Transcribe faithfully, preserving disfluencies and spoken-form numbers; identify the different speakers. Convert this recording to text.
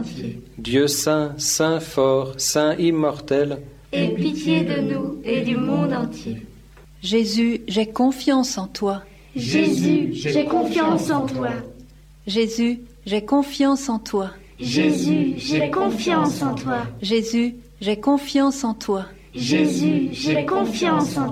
Speaker 1: entier.
Speaker 2: Dieu saint, saint fort, saint immortel,
Speaker 1: Aie pitié de nous et du monde entier.
Speaker 3: Jésus, j'ai confiance en toi.
Speaker 1: Jésus, j'ai confiance en toi.
Speaker 3: Jésus, j'ai confiance en toi.
Speaker 1: Jésus, j'ai confiance en toi.
Speaker 3: Jésus, j'ai confiance en toi.
Speaker 1: Jésus, j'ai confiance en